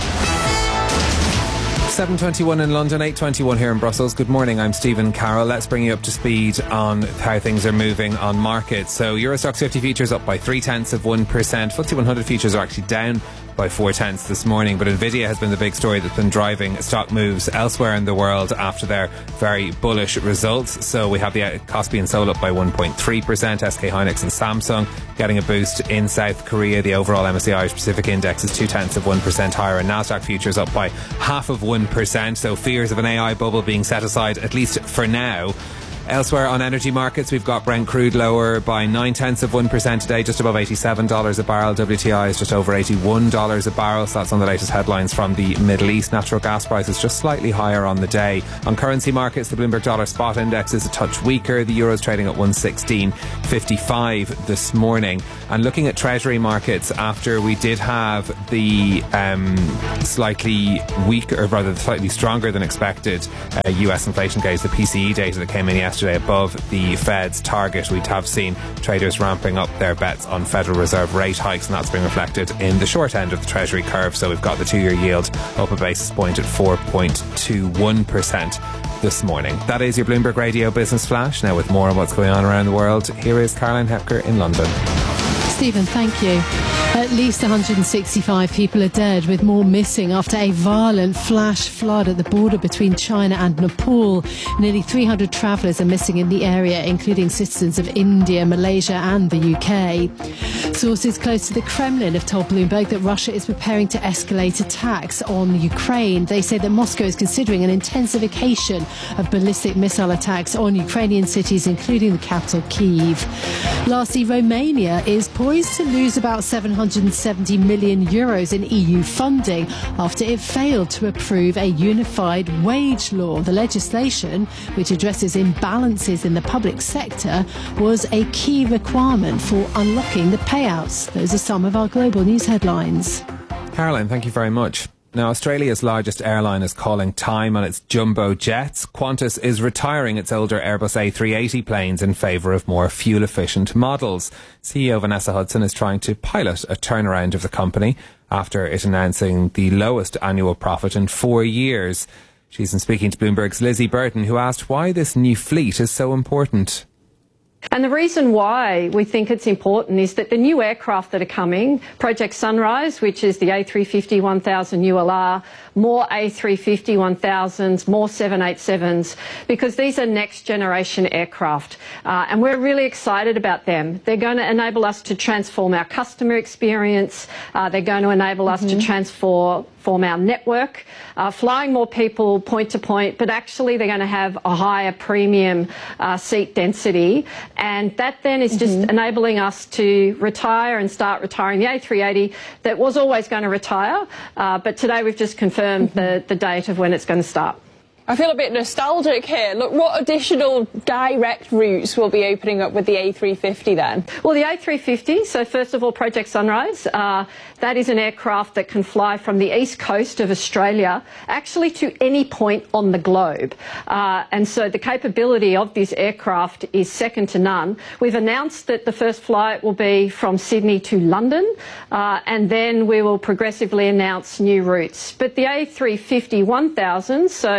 seven twenty-one in London, eight twenty-one here in Brussels. Good morning, I'm Stephen Carroll. Let's bring you up to speed on how things are moving on markets. So Euro Stoxx fifty futures up by three tenths of one percent. F T S E one hundred futures are actually down by four tenths this morning, but Nvidia has been the big story that's been driving stock moves elsewhere in the world after their very bullish results. So we have the Kospi and Seoul up by one point three percent, S K Hynix and Samsung getting a boost in South Korea. The overall M S C I Irish Pacific Index is two tenths of one percent higher, and Nasdaq futures up by half of one percent. So fears of an A I bubble being set aside, at least for now. Elsewhere on energy markets, we've got Brent crude lower by nine tenths of one percent today, just above eighty-seven dollars a barrel. W T I is just over eighty-one dollars a barrel. So that's on the latest headlines from the Middle East. Natural gas prices just slightly higher on the day. On currency markets, the Bloomberg Dollar Spot Index is a touch weaker. The Euro's trading at one sixteen fifty-five this morning. And looking at treasury markets, after we did have the um, slightly weaker, or rather slightly stronger than expected uh, U S inflation gauge, the P C E data that came in yesterday above the Fed's target, we'd have seen traders ramping up their bets on Federal Reserve rate hikes, and that's been reflected in the short end of the Treasury curve. So we've got the two-year yield up a basis point at four point two one percent this morning. That is your Bloomberg Radio Business Flash. Now with more on what's going on around the world, here is Caroline Hepker in London. Stephen, thank you. At least one hundred sixty-five people are dead, with more missing after a violent flash flood at the border between China and Nepal. Nearly three hundred travellers are missing in the area, including citizens of India, Malaysia and the U K. Sources close to the Kremlin have told Bloomberg that Russia is preparing to escalate attacks on Ukraine. They say that Moscow is considering an intensification of ballistic missile attacks on Ukrainian cities, including the capital, Kyiv. Lastly, Romania is poised to lose about seven hundred seventy million euros in E U funding after it failed to approve a unified wage law. The legislation, which addresses imbalances in the public sector, was a key requirement for unlocking the payouts. Those are some of our global news headlines. Caroline, thank you very much. Now, Australia's largest airline is calling time on its jumbo jets. Qantas is retiring its older Airbus A three eighty planes in favour of more fuel-efficient models. C E O Vanessa Hudson is trying to pilot a turnaround of the company after it announcing the lowest annual profit in four years. She's been speaking to Bloomberg's Lizzie Burton, who asked why this new fleet is so important. And the reason why we think it's important is that the new aircraft that are coming, Project Sunrise, which is the A three fifty one thousand U L R, more A three fifty one thousands, more seven eighty-sevens, because these are next generation aircraft. Uh, and we're really excited about them. They're going to enable us to transform our customer experience. Uh, they're going to enable us mm-hmm. to transform form our network, uh, flying more people point to point, but actually they're going to have a higher premium uh, seat density. And that then is just mm-hmm. enabling us to retire and start retiring the A three eighty that was always going to retire. Uh, but today we've just confirmed mm-hmm. the, the date of when it's going to start. I feel a bit nostalgic here. Look, what additional direct routes will be opening up with the A three fifty then? Well, the A three fifty, so first of all, Project Sunrise, uh, that is an aircraft that can fly from the east coast of Australia actually to any point on the globe. Uh, and so the capability of this aircraft is second to none. We've announced that the first flight will be from Sydney to London, uh, and then we will progressively announce new routes. But the A three fifty one thousand, so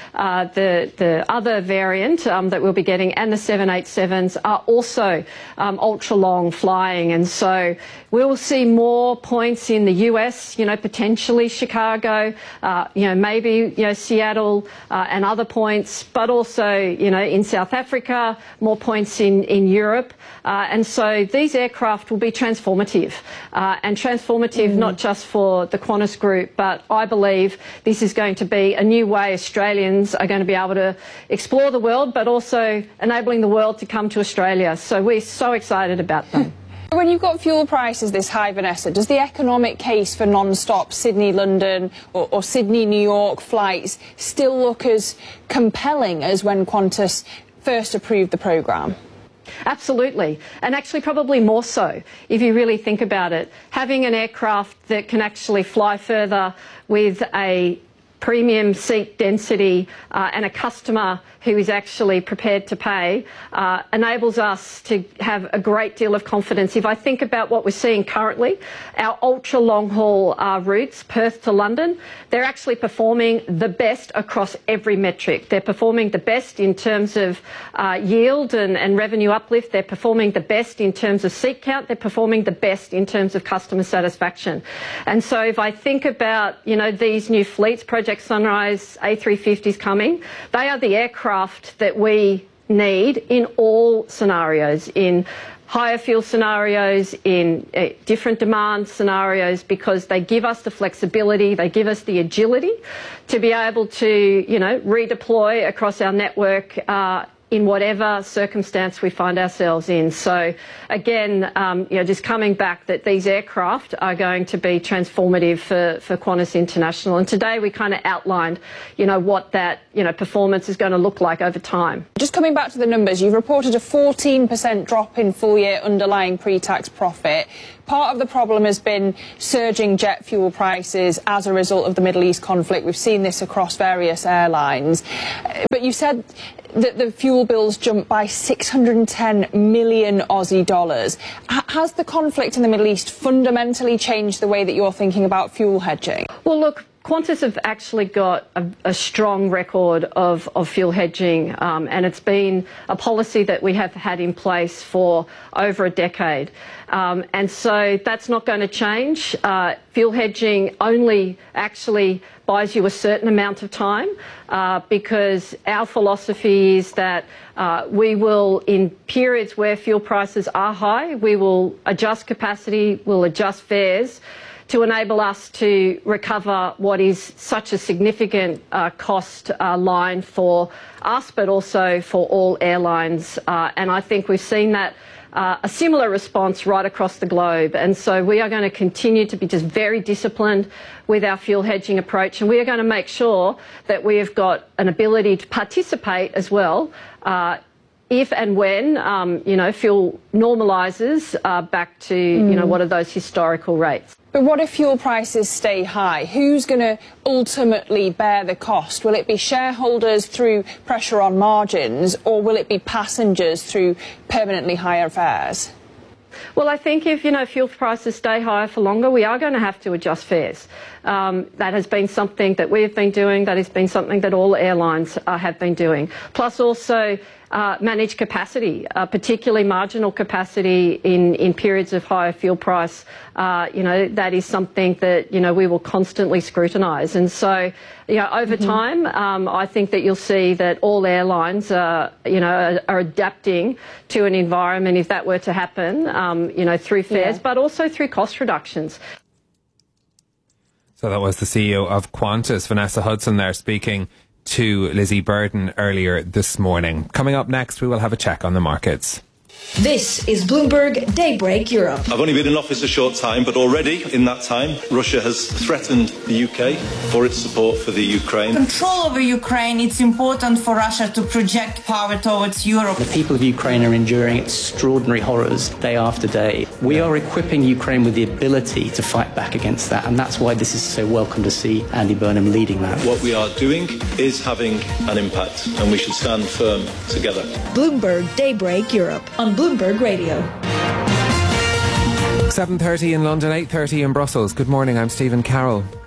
uh, the, the other variant um, that we'll be getting and the seven eighty-sevens are also um, ultra-long flying. And so we'll see more points in the U S, you know, potentially Chicago, uh, you know, maybe, you know, Seattle uh, and other points, but also, you know, in South Africa, more points in, in Europe. Uh, and so these aircraft will be transformative, uh, and transformative mm. not just for the Qantas Group, but I believe this is going to be a new way Australians are going to be able to explore the world, but also enabling the world to come to Australia. So we're so excited about them. When you've got fuel prices this high, Vanessa, does the economic case for non-stop Sydney-London or, or Sydney-New York flights still look as compelling as when Qantas first approved the programme? Absolutely, and actually probably more so if you really think about it. Having an aircraft that can actually fly further with a premium seat density uh, and a customer who is actually prepared to pay uh, enables us to have a great deal of confidence. If I think about what we're seeing currently, our ultra long haul uh, routes, Perth to London, they're actually performing the best across every metric. They're performing the best in terms of uh, yield and, and revenue uplift. They're performing the best in terms of seat count. They're performing the best in terms of customer satisfaction. And so if I think about, you know, these new fleets, Project Sunrise, A three fifties coming, they are the aircraft that we need in all scenarios, in higher fuel scenarios, in uh, different demand scenarios, because they give us the flexibility, they give us the agility to be able to, you know, redeploy across our network uh, in whatever circumstance we find ourselves in. So again, um, you know, just coming back that these aircraft are going to be transformative for, for Qantas International. And today we kind of outlined, you know, what that, you know, performance is going to look like over time. Just coming back to the numbers, you've reported a fourteen percent drop in full year underlying pre-tax profit. Part of the problem has been surging jet fuel prices as a result of the Middle East conflict. We've seen this across various airlines. But you said that the fuel bills jumped by six hundred ten million Aussie dollars. H- has the conflict in the Middle East fundamentally changed the way that you're thinking about fuel hedging? Well, look, Qantas have actually got a, a strong record of, of fuel hedging, um, and it's been a policy that we have had in place for over a decade. Um, and so that's not going to change. Uh, fuel hedging only actually buys you a certain amount of time uh, because our philosophy is that uh, we will, in periods where fuel prices are high, we will adjust capacity, we'll adjust fares to enable us to recover what is such a significant uh, cost uh, line for us, but also for all airlines. Uh, and I think we've seen that uh, a similar response right across the globe. And so we are going to continue to be just very disciplined with our fuel hedging approach, and we are going to make sure that we have got an ability to participate as well uh, if and when, um, you know, fuel normalises uh, back to, mm. you know, what are those historical rates. But what if fuel prices stay high? Who's going to ultimately bear the cost? Will it be shareholders through pressure on margins, or will it be passengers through permanently higher fares? Well, I think if, you know, fuel prices stay higher for longer, we are going to have to adjust fares. Um, that has been something that we have been doing. That has been something that all airlines uh, have been doing. Plus also uh, manage capacity, uh, particularly marginal capacity in, in periods of higher fuel price. Uh, you know, that is something that, you know, we will constantly scrutinise. And so, you know, over mm-hmm. time, um, I think that you'll see that all airlines, uh, you know, are, are adapting to an environment if that were to happen, um, you know, through fares, yeah. but also through cost reductions. So that was the C E O of Qantas, Vanessa Hudson, there speaking to Lizzie Burden earlier this morning. Coming up next, we will have a check on the markets. This is Bloomberg Daybreak Europe. I've only been in office a short time, but already in that time, Russia has threatened the U K for its support for the Ukraine. Control over Ukraine, it's important for Russia to project power towards Europe. The people of Ukraine are enduring extraordinary horrors day after day. We are equipping Ukraine with the ability to fight back against that, and that's why this is so welcome to see Andy Burnham leading that. What we are doing is having an impact, and we should stand firm together. Bloomberg Daybreak Europe on Bloomberg Radio. seven thirty in London, eight thirty in Brussels. Good morning, I'm Stephen Carroll.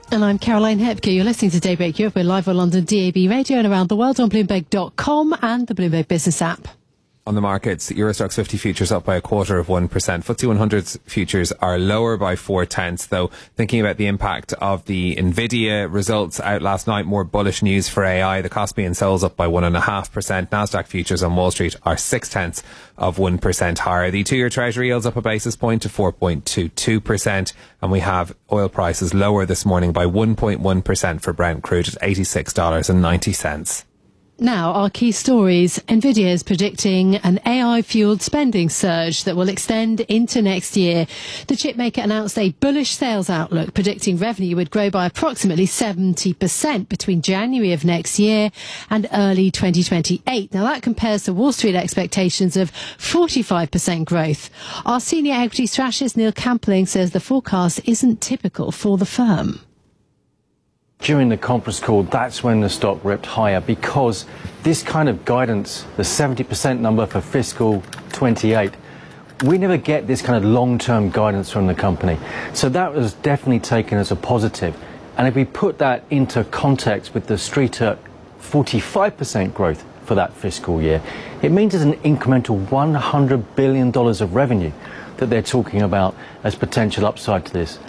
And I'm Caroline Hepke. You're listening to Daybreak Europe. We're live on London D A B Radio and around the world on Bloomberg dot com and the Bloomberg Business app. On the markets, Eurostoxx fifty futures up by a quarter of one percent. F T S E one hundred futures are lower by four tenths, though. Thinking about the impact of the Nvidia results out last night, more bullish news for A I. The Kospi and Sols up by one and a half percent. Nasdaq futures on Wall Street are six tenths of one percent higher. The two-year Treasury yields up a basis point to four point two two percent, and we have oil prices lower this morning by one point one percent for Brent crude at eighty-six dollars and ninety cents. Now, our key stories. Nvidia is predicting an A I-fueled spending surge that will extend into next year. The chipmaker announced a bullish sales outlook, predicting revenue would grow by approximately seventy percent between January of next year and early twenty twenty-eight. Now, that compares to Wall Street expectations of forty-five percent growth. Our senior equity strategist, Neil Campling, says the forecast isn't typical for the firm. During the conference call, that's when the stock ripped higher, because this kind of guidance, the seventy percent number for fiscal twenty-eight, we never get this kind of long-term guidance from the company. So that was definitely taken as a positive. And if we put that into context with the street at forty-five percent growth for that fiscal year, it means there's an incremental one hundred billion dollars of revenue that they're talking about as potential upside to this.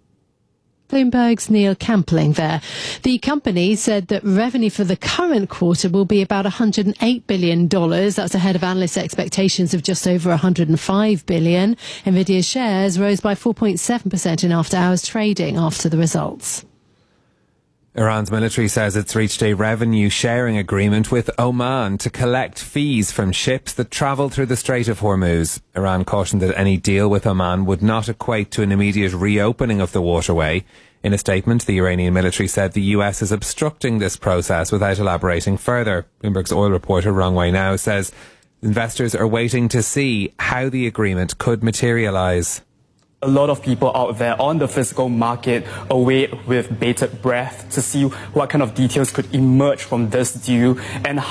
Bloomberg's Neil Campling there. The company said that revenue for the current quarter will be about one hundred eight billion dollars. That's ahead of analyst expectations of just over one hundred five billion dollars. Nvidia's shares rose by four point seven percent in after-hours trading after the results. Iran's military says it's reached a revenue sharing agreement with Oman to collect fees from ships that travel through the Strait of Hormuz. Iran cautioned that any deal with Oman would not equate to an immediate reopening of the waterway. In a statement, the Iranian military said the U S is obstructing this process without elaborating further. Bloomberg's oil reporter, Rong Wei Now, says investors are waiting to see how the agreement could materialise. A lot of people out there on the physical market await with bated breath to see what kind of details could emerge from this deal and